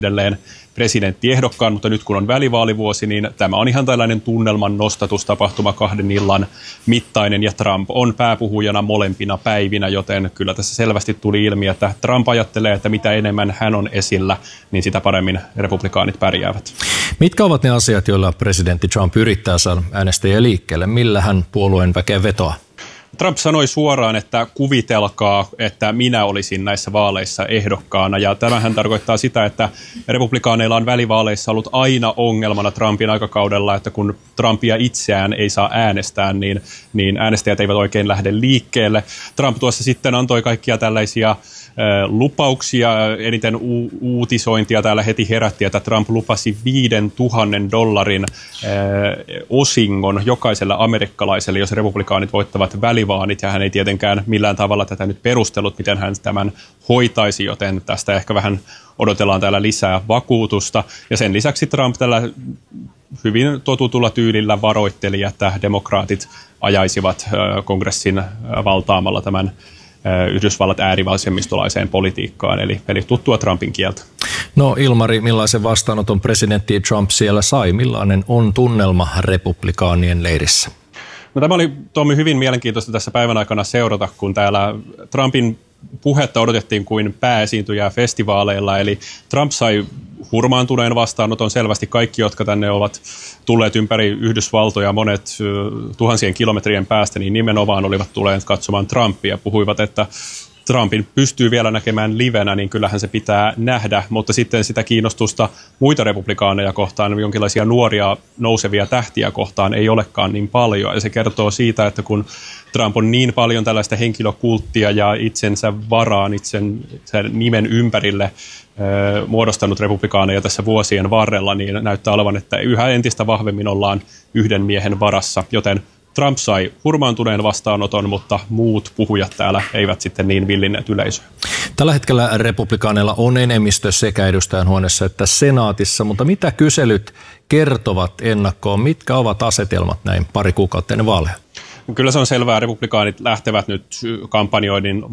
edelleen presidenttiehdokkaan, mutta nyt kun on välivaalivuosi, niin tämä on ihan tällainen tunnelman nostatustapahtuma 2 illan mittainen, ja Trump on pääpuhujana molempina päivinä, joten kyllä tässä selvästi tuli ilmi, että Trump ajattelee, että mitä enemmän hän on esillä, niin sitä paremmin republikaanit pärjäävät. Mitkä ovat ne asiat, joilla presidentti Trump yrittää saada äänestäjiä liikkeelle? Millä hän puolueen väkeä vetoaa? Trump sanoi suoraan, että kuvitelkaa, että minä olisin näissä vaaleissa ehdokkaana, ja tämähän tarkoittaa sitä, että republikaaneilla on välivaaleissa ollut aina ongelmana Trumpin aikakaudella, että kun Trumpia itseään ei saa äänestää, niin äänestäjät eivät oikein lähde liikkeelle. Trump tuossa sitten antoi kaikkia tällaisia lupauksia, eniten uutisointia täällä heti herätti, että Trump lupasi $5,000 osingon jokaiselle amerikkalaiselle, jos republikaanit voittavat välivaanit, ja hän ei tietenkään millään tavalla tätä nyt perustellut, miten hän tämän hoitaisi, joten tästä ehkä vähän odotellaan täällä lisää vakuutusta. Ja sen lisäksi Trump tällä hyvin totutulla tyylillä varoitteli, että demokraatit ajaisivat kongressin valtaamalla tämän Yhdysvallat äärivasemmistolaiseen politiikkaan, eli tuttua Trumpin kieltä. No Ilmari, millaisen vastaanoton presidentti Trump siellä sai? Millainen on tunnelma republikaanien leirissä? No, tämä oli, Tommi, hyvin mielenkiintoista tässä päivän aikana seurata, kun täällä Trumpin puhetta odotettiin kuin pääesiintyjää festivaaleilla, eli Trump sai hurmaantuneen vastaanoton selvästi. Kaikki, jotka tänne ovat tulleet ympäri Yhdysvaltoja monet tuhansien kilometrien päästä, niin nimenomaan olivat tulleet katsomaan Trumpia. Puhuivat, että Trumpin pystyy vielä näkemään livenä, niin kyllähän se pitää nähdä, mutta sitten sitä kiinnostusta muita republikaaneja kohtaan, jonkinlaisia nuoria nousevia tähtiä kohtaan ei olekaan niin paljon. Ja se kertoo siitä, että kun Trump on niin paljon tällaista henkilökulttia ja itsensä varaan, sen nimen ympärille muodostanut republikaaneja tässä vuosien varrella, niin näyttää olevan, että yhä entistä vahvemmin ollaan yhden miehen varassa, joten Trump sai hurmaantuneen vastaanoton, mutta muut puhujat täällä eivät sitten niin villinneet yleisöä. Tällä hetkellä republikaaneilla on enemmistö sekä edustajanhuoneessa että senaatissa, mutta mitä kyselyt kertovat ennakkoon? Mitkä ovat asetelmat näin pari kuukautta ennen vaaleja? Kyllä se on selvää. Republikaanit lähtevät nyt kampanjoinnin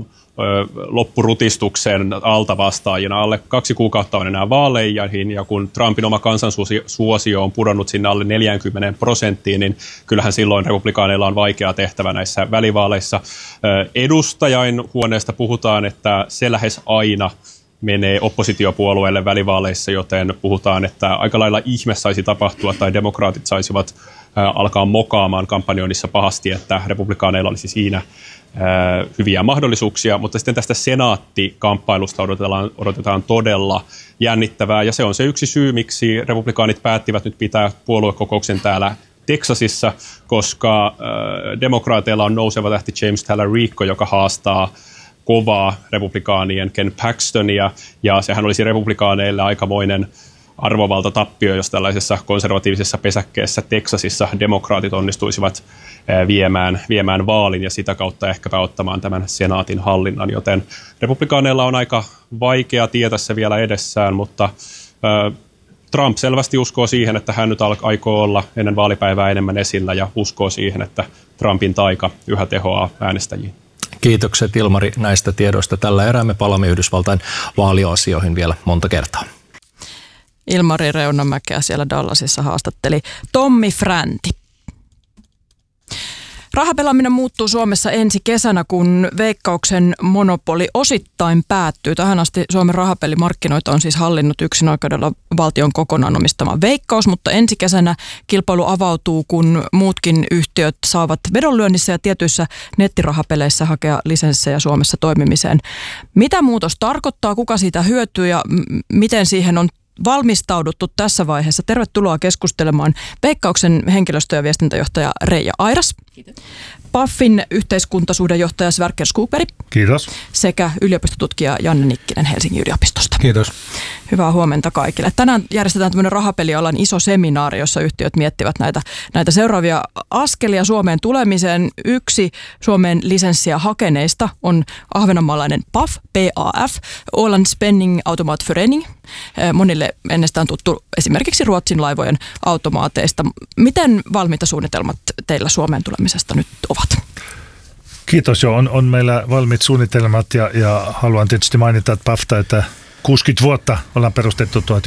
loppurutistukseen altavastaajina. Alle 2 kuukautta on enää vaaleihin, ja kun Trumpin oma kansansuosio on pudonnut sinne alle 40%, niin kyllähän silloin republikaaneilla on vaikea tehtävä näissä välivaaleissa. Edustajainhuoneesta puhutaan, että se lähes aina menee oppositiopuolueelle välivaaleissa, joten puhutaan, että aika lailla ihme saisi tapahtua tai demokraatit saisivat alkaa mokaamaan kampanjoinnissa pahasti, että republikaaneilla olisi siinä hyviä mahdollisuuksia, mutta sitten tästä senaattikamppailusta odotetaan todella jännittävää, ja se on se yksi syy, miksi republikaanit päättivät nyt pitää puoluekokouksen täällä Teksasissa, koska demokraateilla on nouseva tähti James Talarico, joka haastaa kovaa republikaanien Ken Paxtonia, ja sehän olisi republikaaneille aikamoinen arvovaltatappio, jos tällaisessa konservatiivisessa pesäkkeessä Teksasissa demokraatit onnistuisivat viemään vaalin ja sitä kautta ehkäpä ottamaan tämän senaatin hallinnan, joten republikaaneilla on aika vaikea tie tässä vielä edessään, mutta Trump selvästi uskoo siihen, että hän nyt aikoo olla ennen vaalipäivää enemmän esillä ja uskoo siihen, että Trumpin taika yhä tehoaa äänestäjiin. Kiitokset Ilmari näistä tiedoista. Tällä erää me palaamme Yhdysvaltain vaaliasioihin vielä monta kertaa. Ilmari Reunamäkeä siellä Dallasissa haastatteli Tommi Fränti. Rahapelaaminen muuttuu Suomessa ensi kesänä, kun Veikkauksen monopoli osittain päättyy. Tähän asti Suomen rahapelimarkkinoita on siis hallinnut yksinoikeudella valtion kokonaan omistama Veikkaus, mutta ensi kesänä kilpailu avautuu, kun muutkin yhtiöt saavat vedonlyönnissä ja tietyissä nettirahapeleissä hakea lisenssejä Suomessa toimimiseen. Mitä muutos tarkoittaa, kuka siitä hyötyy ja miten siihen on valmistauduttu tässä vaiheessa? Tervetuloa keskustelemaan Veikkauksen henkilöstö- ja viestintäjohtaja Reija Airas. Kiitos. PAFin yhteiskuntasuhdejohtaja Sverker Skogberg. Kiitos. Sekä yliopistotutkija Janne Nikkinen Helsingin yliopistosta. Kiitos. Hyvää huomenta kaikille. Tänään järjestetään tämmöinen rahapelialan iso seminaari, jossa yhtiöt miettivät näitä seuraavia askelia Suomeen tulemiseen. Yksi Suomeen lisenssiä hakeneista on ahvenanmaalainen PAF, PAF, Åland Spending Automatförening. Monille ennestään tuttu esimerkiksi Ruotsin laivojen automaateista. Miten valmiita suunnitelmat teillä Suomeen tulemisesta nyt ovat? Kiitos. On meillä valmiit suunnitelmat ja haluan tietysti mainita, että PAF täyttää 60 vuotta ollaan perustettu